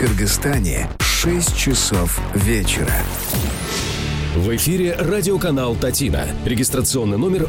Кыргызстане 6 часов вечера. В эфире радиоканал «Татина». Регистрационный номер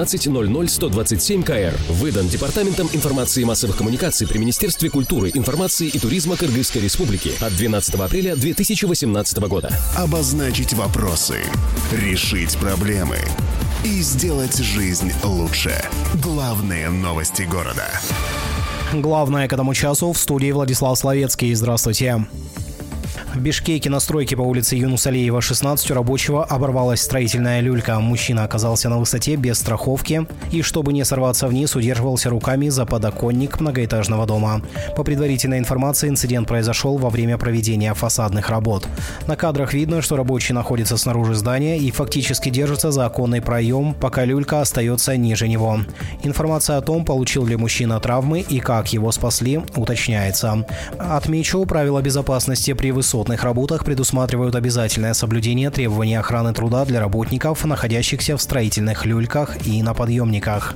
1800127КР. Выдан Департаментом информации и массовых коммуникаций при Министерстве культуры, информации и туризма Кыргызской Республики от 12 апреля 2018 года. Обозначить вопросы, решить проблемы и сделать жизнь лучше. Главные новости города. Главное к этому часу в студии Владислав Словецкий. Здравствуйте. В Бишкеке на стройке по улице Юнусалиева, 16, у рабочего оборвалась строительная люлька. Мужчина оказался на высоте без страховки и, чтобы не сорваться вниз, удерживался руками за подоконник многоэтажного дома. По предварительной информации, инцидент произошел во время проведения фасадных работ. На кадрах видно, что рабочий находится снаружи здания и фактически держится за оконный проем, пока люлька остается ниже него. Информация о том, получил ли мужчина травмы и как его спасли, уточняется. Отмечу, правила безопасности при высотных работах предусматривают обязательное соблюдение требований охраны труда для работников, находящихся в строительных люльках и на подъемниках.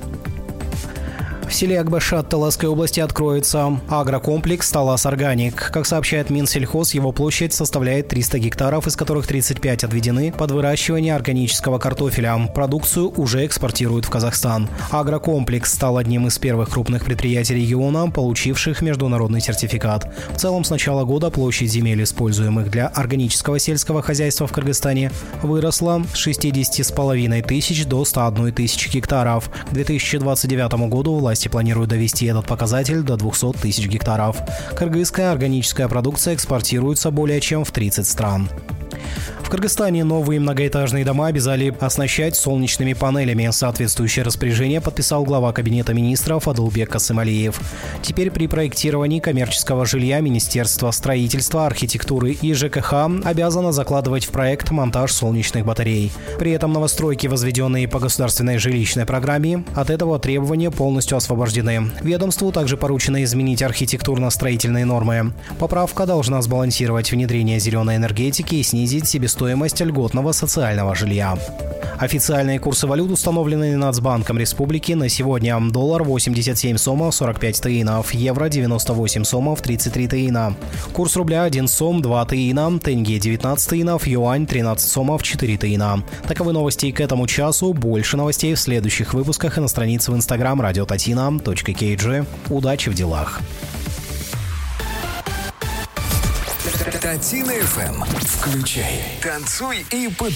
В селе Акбашат Таласской области откроется агрокомплекс «Талас Органик». Как сообщает Минсельхоз, его площадь составляет 300 гектаров, из которых 35 отведены под выращивание органического картофеля. Продукцию уже экспортируют в Казахстан. Агрокомплекс стал одним из первых крупных предприятий региона, получивших международный сертификат. В целом, с начала года площадь земель, используемых для органического сельского хозяйства в Кыргызстане, выросла с 60,5 тысяч до 101 тысячи гектаров. К 2029 году власти планируют довести этот показатель до 200 тысяч гектаров. Кыргызская органическая продукция экспортируется более чем в 30 стран. В Кыргызстане новые многоэтажные дома обязали оснащать солнечными панелями. Соответствующее распоряжение подписал глава Кабинета министров Адылбек Касымалиев. Теперь при проектировании коммерческого жилья Министерство строительства, архитектуры и ЖКХ обязано закладывать в проект монтаж солнечных батарей. При этом новостройки, возведенные по государственной жилищной программе, от этого требования полностью освобождены. Ведомству также поручено изменить архитектурно-строительные нормы. Поправка должна сбалансировать внедрение зеленой энергетики и снизить себестоимость льготного социального жилья. Официальные курсы валют установлены Нацбанком Республики на сегодня. Доллар 87 сомов 45 тыинов, евро 98 сомов 33 тыина. Курс рубля 1 сом 2 тыина, тенге 19 тыинов, юань 13 сомов 4 тыина. Таковы новости к этому часу. Больше новостей в следующих выпусках и на странице в Instagram radiotatina.kg. Удачи в делах. Татина ФМ. Включай, танцуй и